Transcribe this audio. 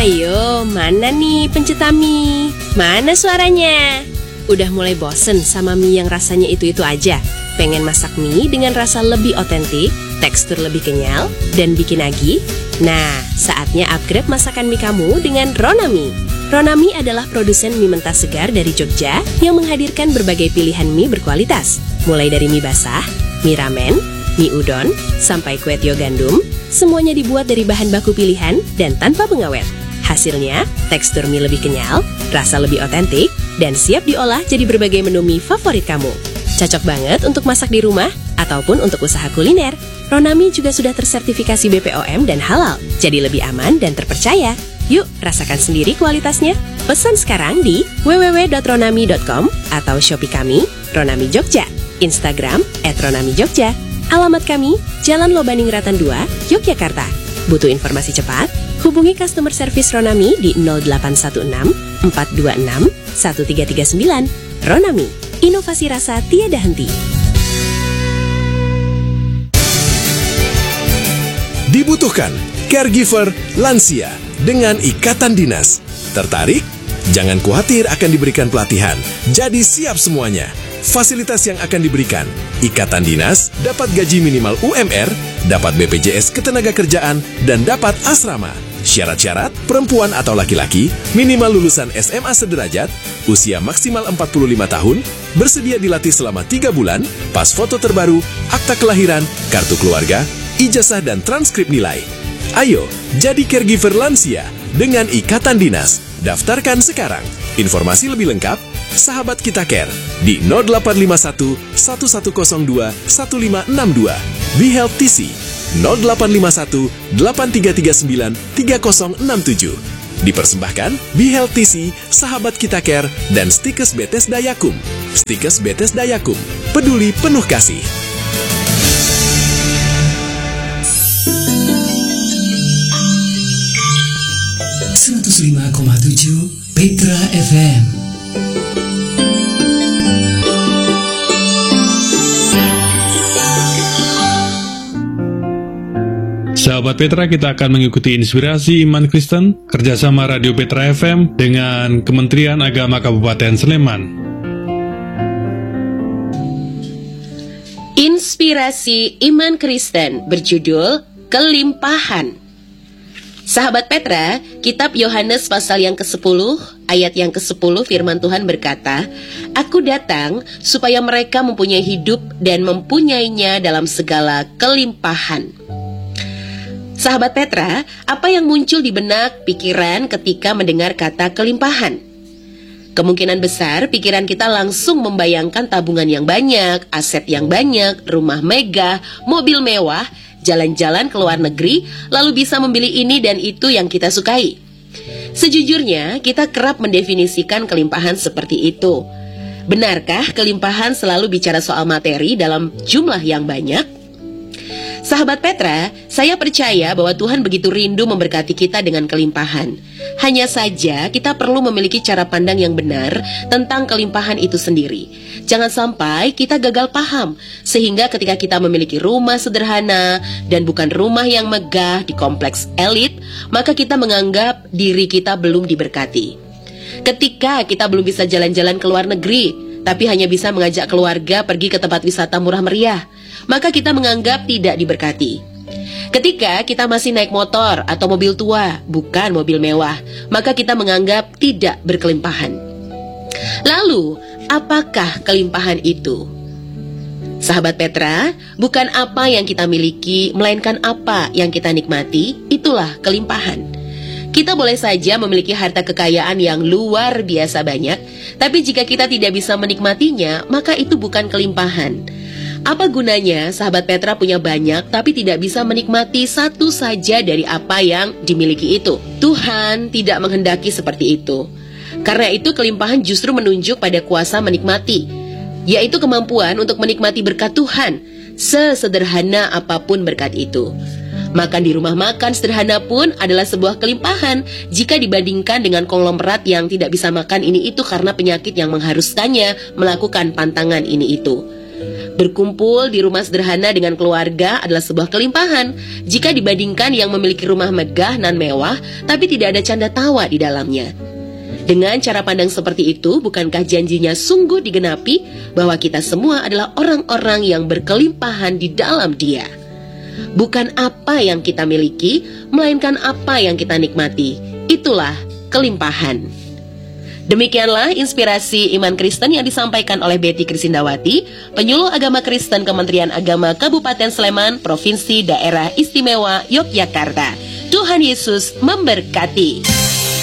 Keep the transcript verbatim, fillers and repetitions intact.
Hayo, mana nih pencinta mie? Mana suaranya? Udah mulai bosen sama mie yang rasanya itu-itu aja? Pengen masak mie dengan rasa lebih otentik, tekstur lebih kenyal, dan bikin nagih? Nah, saatnya upgrade masakan mie kamu dengan Ronami. Ronami adalah produsen mie mentah segar dari Jogja yang menghadirkan berbagai pilihan mie berkualitas. Mulai dari mie basah, mie ramen, mie udon, sampai kue tio gandum, semuanya dibuat dari bahan baku pilihan dan tanpa pengawet. Hasilnya, tekstur mie lebih kenyal, rasa lebih otentik, dan siap diolah jadi berbagai menu mie favorit kamu. Cocok banget untuk masak di rumah ataupun untuk usaha kuliner. Ronami juga sudah tersertifikasi B P O M dan halal, jadi lebih aman dan terpercaya. Yuk, rasakan sendiri kualitasnya. Pesan sekarang di w w w dot ronami dot com atau Shopee kami, Ronami Jogja. Instagram et ronami jogja. Alamat kami, Jalan Lobaningratan dua, Yogyakarta. Butuh informasi cepat? Hubungi customer service Ronami di nol delapan satu enam empat dua enam satu tiga tiga sembilan. Ronami, inovasi rasa tiada henti. Dibutuhkan caregiver lansia dengan ikatan dinas. Tertarik? Jangan khawatir akan diberikan pelatihan. Jadi siap semuanya. Fasilitas yang akan diberikan: ikatan dinas, dapat gaji minimal U M R, dapat B P J S Ketenagakerjaan, dan dapat asrama. Syarat-syarat: perempuan atau laki-laki, minimal lulusan S M A sederajat, usia maksimal empat puluh lima tahun, bersedia dilatih selama tiga bulan, pas foto terbaru, akta kelahiran, kartu keluarga, ijazah dan transkrip nilai. Ayo, jadi caregiver lansia dengan ikatan dinas. Daftarkan sekarang. Informasi lebih lengkap, sahabat kita care di nol delapan lima satu satu satu nol dua satu lima enam dua. Be Health T C nol delapan lima satu delapan tiga tiga sembilan tiga nol enam tujuh. Dipersembahkan Be Health T C, sahabat kita care, dan Stikes Betes Dayakum. Stikes Betes Dayakum, peduli penuh kasih. seratus lima koma tujuh Petra F M. Sahabat Petra, kita akan mengikuti inspirasi iman Kristen kerjasama Radio Petra F M dengan Kementerian Agama Kabupaten Sleman. Inspirasi iman Kristen berjudul Kelimpahan. Sahabat Petra, kitab Yohanes pasal yang kesepuluh, ayat yang kesepuluh, firman Tuhan berkata, "Aku datang supaya mereka mempunyai hidup dan mempunyainya dalam segala kelimpahan." Sahabat Petra, apa yang muncul di benak pikiran ketika mendengar kata kelimpahan? Kemungkinan besar pikiran kita langsung membayangkan tabungan yang banyak, aset yang banyak, rumah megah, mobil mewah, jalan-jalan ke luar negeri, lalu bisa membeli ini dan itu yang kita sukai. Sejujurnya, kita kerap mendefinisikan kelimpahan seperti itu. Benarkah kelimpahan selalu bicara soal materi dalam jumlah yang banyak? Sahabat Petra, saya percaya bahwa Tuhan begitu rindu memberkati kita dengan kelimpahan. Hanya saja kita perlu memiliki cara pandang yang benar tentang kelimpahan itu sendiri. Jangan sampai kita gagal paham, sehingga ketika kita memiliki rumah sederhana dan bukan rumah yang megah di kompleks elit, maka kita menganggap diri kita belum diberkati. Ketika kita belum bisa jalan-jalan ke luar negeri, tapi hanya bisa mengajak keluarga pergi ke tempat wisata murah meriah, maka kita menganggap tidak diberkati. Ketika kita masih naik motor atau mobil tua, bukan mobil mewah, maka kita menganggap tidak berkelimpahan. Lalu, apakah kelimpahan itu? Sahabat Petra, bukan apa yang kita miliki, melainkan apa yang kita nikmati, itulah kelimpahan. Kita boleh saja memiliki harta kekayaan yang luar biasa banyak, tapi jika kita tidak bisa menikmatinya, maka itu bukan kelimpahan. Apa gunanya sahabat Petra punya banyak tapi tidak bisa menikmati satu saja dari apa yang dimiliki itu? Tuhan tidak menghendaki seperti itu. Karena itu kelimpahan justru menunjuk pada kuasa menikmati, yaitu kemampuan untuk menikmati berkat Tuhan, sesederhana apapun berkat itu. Makan di rumah makan sederhana pun adalah sebuah kelimpahan jika dibandingkan dengan konglomerat yang tidak bisa makan ini itu karena penyakit yang mengharuskannya melakukan pantangan ini itu. Berkumpul di rumah sederhana dengan keluarga adalah sebuah kelimpahan jika dibandingkan yang memiliki rumah megah nan mewah tapi tidak ada canda tawa di dalamnya. Dengan cara pandang seperti itu, bukankah janjinya sungguh digenapi bahwa kita semua adalah orang-orang yang berkelimpahan di dalam Dia? Bukan apa yang kita miliki, melainkan apa yang kita nikmati. Itulah kelimpahan. Demikianlah inspirasi iman Kristen yang disampaikan oleh Betty Krisindawati, penyuluh agama Kristen Kementerian Agama Kabupaten Sleman, Provinsi Daerah Istimewa Yogyakarta. Tuhan Yesus memberkati.